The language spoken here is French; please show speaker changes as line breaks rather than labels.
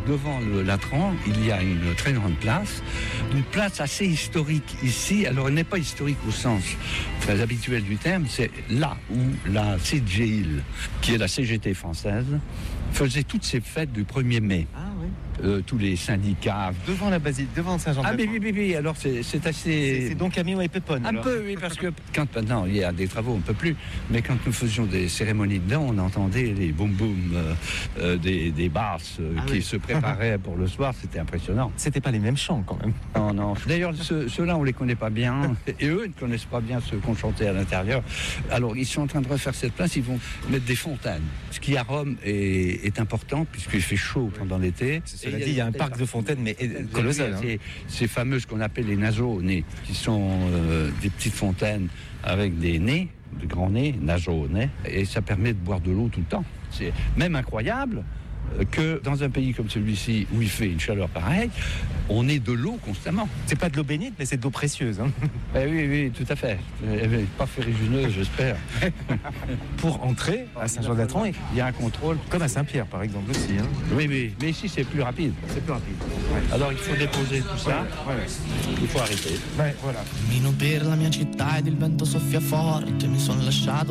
devant le Latran, il y a une très grande place, une place assez historique ici. Alors, elle n'est pas historique au sens très habituel du terme, c'est là où la CGIL, qui est la CGT française, faisait toutes ses fêtes du 1er mai.
Ah oui.
Tous les syndicats.
Devant la basilique, devant Saint-Jean-de-Latran.
Ah oui, alors c'est assez...
C'est donc Camille et Pépone.
Un peu, oui, parce que quand maintenant il y a des travaux, on ne peut plus, mais quand nous faisions des cérémonies dedans, on entendait les boum-boum des basses qui se préparaient pour le soir, c'était impressionnant.
C'était pas les mêmes chants quand même.
Non. D'ailleurs, ceux-là, on les connaît pas bien, et eux, ils ne connaissent pas bien ceux qu'on chantait à l'intérieur. Alors, ils sont en train de refaire cette place, ils vont mettre des fontaines. Ce qui à Rome est important, puisqu'il fait chaud pendant l'été.
Cela dit, il y a un parc de fontaines, mais colossal.
Ces fameuses qu'on appelle les nasone, qui sont des petites fontaines avec des nez, de grands nez, nasone, et ça permet de boire de l'eau tout le temps. C'est même incroyable que dans un pays comme celui-ci, où il fait une chaleur pareille, on ait de l'eau constamment.
C'est pas de l'eau bénite, mais c'est de l'eau précieuse. Hein.
Oui, tout à fait. Pas ferrugineuse, j'espère.
Pour entrer à Saint-Jean-de-Latran, il y a un contrôle, comme à Saint-Pierre par exemple aussi. Hein.
Oui, mais ici c'est plus rapide.
Ouais.
Alors il faut déposer tout ça, il faut arrêter.
Ouais, voilà.
Cammino per la mia città ed il vento soffia forte, mi son lasciato